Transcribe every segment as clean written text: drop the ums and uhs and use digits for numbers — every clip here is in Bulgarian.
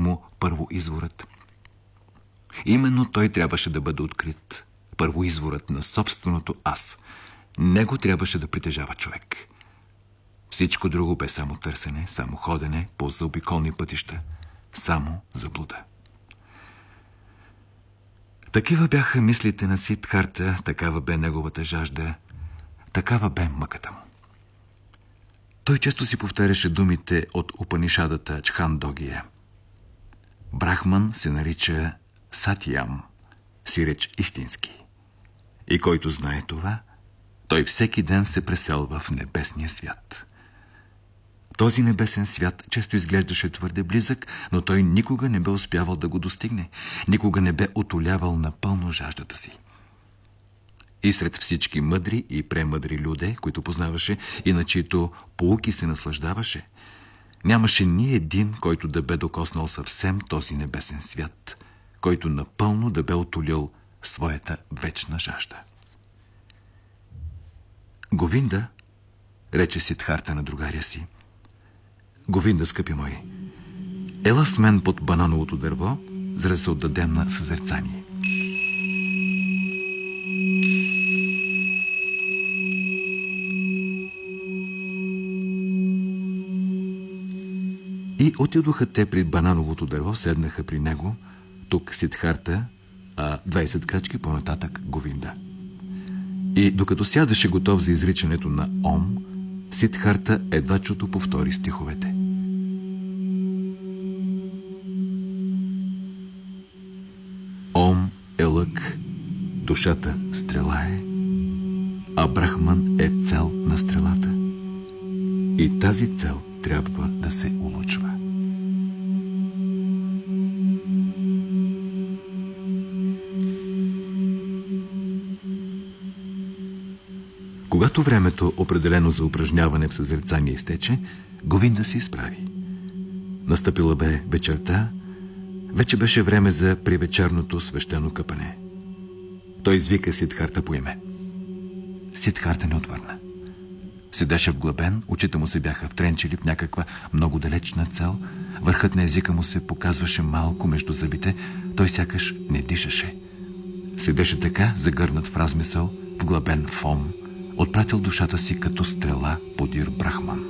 му първоизворът. Именно той трябваше да бъде открит. Първоизворът на собственото аз. Него трябваше да притежава човек. Всичко друго бе само търсене, само ходене по заобиколни пътища, само заблуда. Такива бяха мислите на Сиддхарта, такава бе неговата жажда, такава бе мъката му. Той често си повтаряше думите от Упанишадата Чхандогия. Брахман се нарича Сатиям, сиреч истински. И който знае това, той всеки ден се преселва в небесния свят. Този небесен свят често изглеждаше твърде близък, но той никога не бе успявал да го достигне, никога не бе утолявал напълно жаждата си. И сред всички мъдри и премъдри люде, които познаваше и на чието поуки се наслаждаваше, нямаше ни един, който да бе докоснал съвсем този небесен свят, който напълно да бе утолил своята вечна жажда. Говинда, рече Сиддхарта на другаря си, Говинда, скъпи мой, ела с мен под банановото дърво, за да се отдадем на съзерцание. И отидоха те при банановото дърво, седнаха при него, тук Сиддхарта, а 20 крачки по-нататък Говинда. И докато сядаше готов за изричането на Ом, Сиддхарта едва чуто повтори стиховете. Ом е лък, душата стрела е, а Брахман е цел на стрелата. И тази цел трябва да се улучва. Когато времето, определено за упражняване в съзерцание, изтече, Говинда се изправи. Настъпила бе вечерта, вече беше време за привечерното свещено къпане. Той извика Сиддхарта по име. Сиддхарта не отвърна. Седеше вглъбен, очите му се бяха втренчили в някаква много далечна цел, върхът на езика му се показваше малко между зъбите, той сякаш не дишаше. Седеше така, загърнат в размисъл, вглъбен в ом, отпратил душата си като стрела подир Брахман.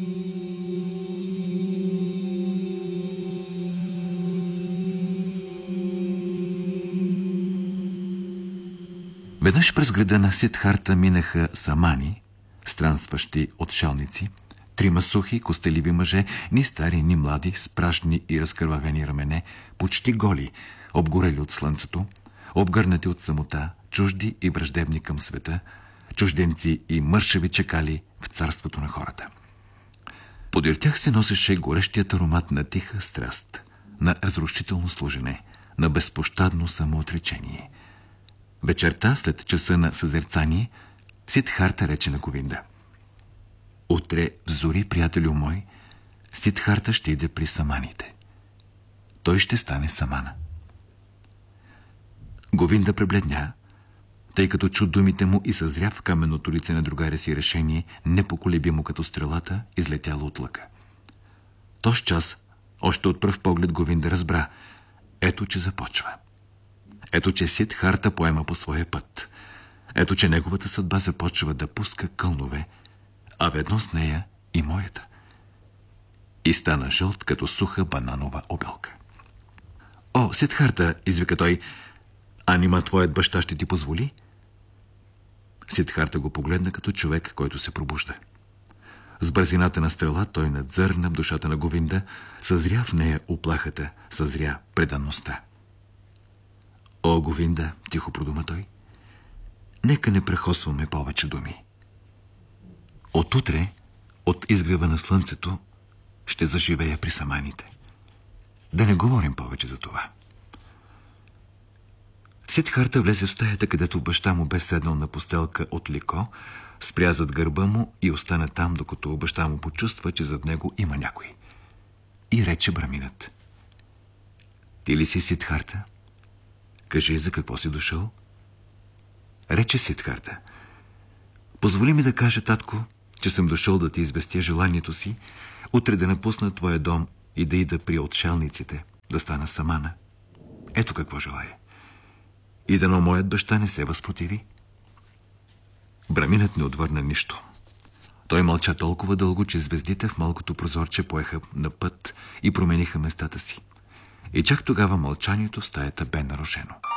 Веднъж през града на Сиддхарта минаха самани, странстващи отшелници, трима сухи, костеливи мъже, ни стари, ни млади, с прашни и разкървавени рамене, почти голи, обгорели от слънцето, обгърнати от самота, чужди и враждебни към света, чужденци и мършави чекали в царството на хората. Подир тях се носеше горещият аромат на тиха страст, на разрушително служене, на безпощадно самоотречение. Вечерта, след часа на съзерцание, Сиддхарта рече на Говинда: утре в зори, приятелю мой, Сиддхарта ще иде при саманите. Той ще стане самана. Говинда пребледня, тъй като чу думите му и съзря в каменното лице на другаря си решение, непоколебимо като стрелата, излетяло от лъка. Тоз час, още от пръв поглед, Говинда разбра: ето, че започва. Ето, че Сиддхарта поема по своя път. Ето, че неговата съдба започва да пуска кълнове, а ведно с нея и моята. И стана жълт като суха бананова обелка. О, Сиддхарта, извика той, а нима твоят баща ще ти позволи? Сиддхарта го погледна като човек, който се пробужда. С бързината на стрела той надзърна в душата на Говинда, съзря в нея уплахата, съзря преданността. О, Говинда, тихо продума той, нека не прехосваме повече думи. Отутре, от изгрева на слънцето, ще заживея при саманите. Да не говорим повече за това. Сиддхарта влезе в стаята, където баща му бе седнал на постелка от лико, спря зад гърба му и остана там, докато баща му почувства, че зад него има някой. И рече браминът: ти ли си Сиддхарта? Кажи, за какво си дошъл? Рече Сиддхарта: позволи ми да кажа, татко, че съм дошъл да ти известя желанието си утре да напусна твоя дом и да ида при отшелниците, да стана самана. Ето какво желая. И дано моят баща не се възпротиви. Браминът не отвърна нищо. Той мълча толкова дълго, че звездите в малкото прозорче поеха на път и промениха местата си. И чак тогава мълчанието в стаята бе нарушено.